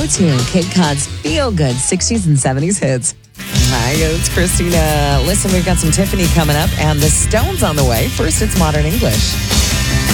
to Kid Cod's Feel Good 60s and 70s hits. Hi, it's Christina. Listen, we've got some Tiffany coming up and the Stones on the way. First, it's Modern English.